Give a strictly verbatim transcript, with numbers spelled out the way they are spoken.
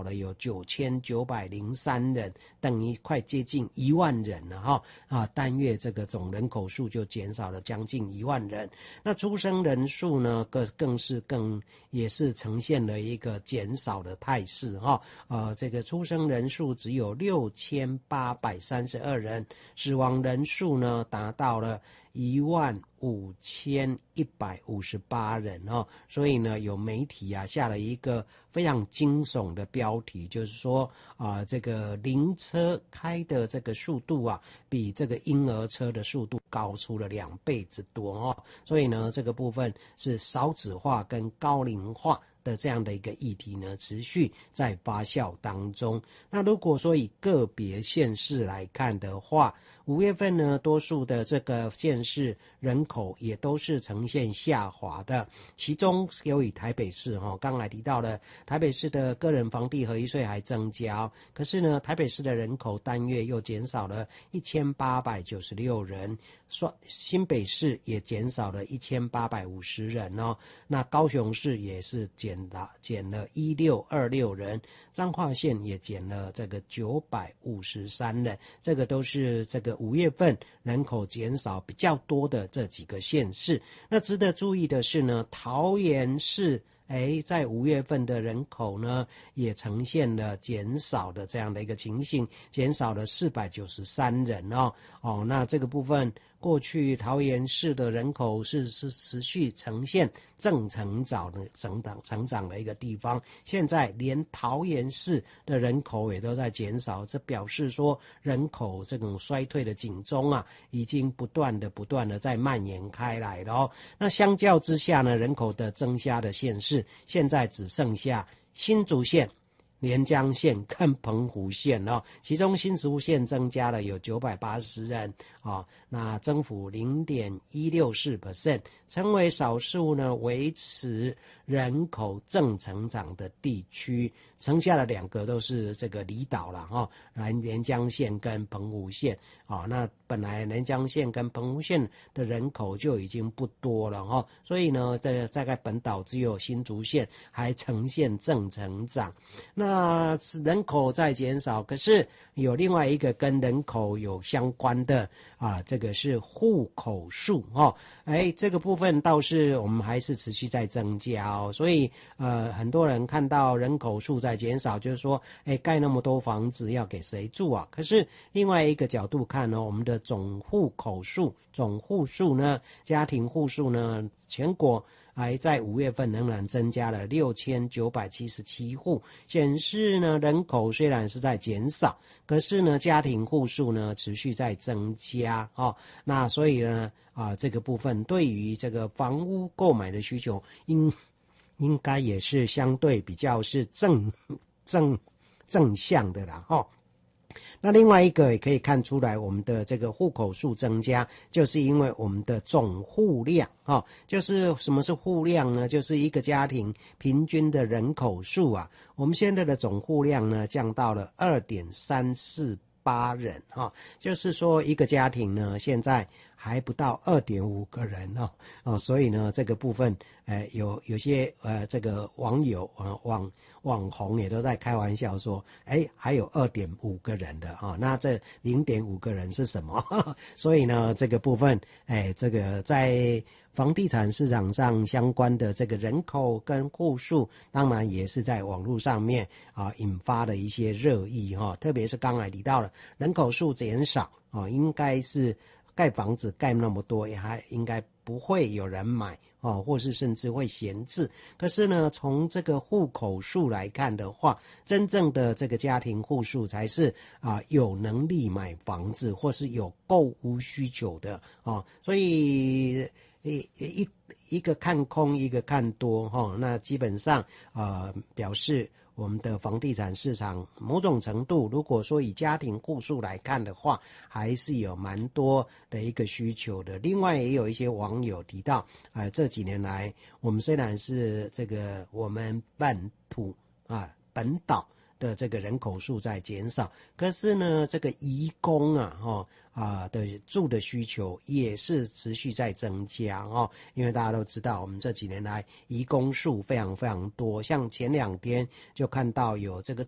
了有九千九百零三人，等于快接近一万人了哈啊，单月这个总人口数就减少了将近一万人。那出生人数呢，更更是更也是呈现了一个减少的态势哈。呃，这个出生人数只有六千八百三十二人，死亡人数呢达到了一万五千一百五十八人哦，所以呢，有媒体啊下了一个非常惊悚的标题，就是说啊、呃，这个灵车开的这个速度啊，比这个婴儿车的速度高出了两倍之多哦。所以呢，这个部分是少子化跟高龄化的这样的一个议题呢，持续在发酵当中。那如果说以个别县市来看的话，五月份呢，多数的这个县市人口也都是呈现下滑的，其中由于台北市哈、哦，刚才提到了台北市的个人房地合一税还增加，可是呢，台北市的人口单月又减少了一千八百九十六人，新北市也减少了一千八百五十人哦，那高雄市也是减了减了一六二六人，彰化县也减了这个九百五十三人，这个都是这个五月份人口减少比较多的这几个县市。那值得注意的是呢，桃园市哎，在五月份的人口呢，也呈现了减少的这样的一个情形，减少了四百九十三人哦。哦，那这个部分，过去桃园市的人口是是持续呈现正成长的成长成长的一个地方，现在连桃园市的人口也都在减少，这表示说人口这种衰退的警钟啊，已经不断的不断的在蔓延开来了哦。那相较之下呢，人口的增加的县市，现在只剩下新竹县、连江县跟澎湖县哦，其中新竹县增加了有九百八十人哦，那增幅 零点一六四 百分点， 成为少数呢维持人口正成长的地区。剩下的两个都是这个离岛了哈，来连江县跟澎湖县啊、哦，那本来连江县跟澎湖县的人口就已经不多了哈，所以呢，在大概本岛只有新竹县还呈现正成长。那人口在减少，可是有另外一个跟人口有相关的啊，这个是户口数哦，哎，这个部分倒是我们还是持续在增加哦，所以呃，很多人看到人口数在减少，就是说，哎，盖那么多房子要给谁住啊？可是另外一个角度看呢，我们的总户口数、总户数呢，家庭户数呢，全国还在五月份仍然增加了六千九百七十七户，显示呢人口虽然是在减少，可是呢家庭户数呢持续在增加哦。那所以呢啊这个部分对于这个房屋购买的需求应应该也是相对比较是正正正向的啦哈、哦。那另外一个也可以看出来，我们的这个户口数增加，就是因为我们的总户量啊、哦，就是什么是户量呢？就是一个家庭平均的人口数啊，我们现在的总户量呢降到了 二点三四八人啊、哦，就是说一个家庭呢现在还不到 二点五个人哦哦，所以呢这个部分呃有有些呃这个网友呃网网红也都在开玩笑说，哎还有 二点五个人的啊、哦，那这 零点五个人是什么？所以呢这个部分哎这个在房地产市场上相关的这个人口跟户数，当然也是在网络上面啊引发了一些热议哈、哦，特别是刚才提到了人口数减少啊、哦，应该是盖房子盖那么多，也还应该不会有人买哦，或是甚至会闲置。可是呢，从这个户口数来看的话，真正的这个家庭户数才是啊有能力买房子或是有购屋需求的哦，所以。一一一个看空，一个看多哈、哦，那基本上呃表示我们的房地产市场某种程度，如果说以家庭户数来看的话，还是有蛮多的一个需求的。另外也有一些网友提到，啊、呃，这几年来我们虽然是这个我们本土啊本岛的这个人口数在减少，可是呢，这个移工啊，哈啊的住的需求也是持续在增加哦。因为大家都知道，我们这几年来移工数非常非常多，像前两天就看到有这个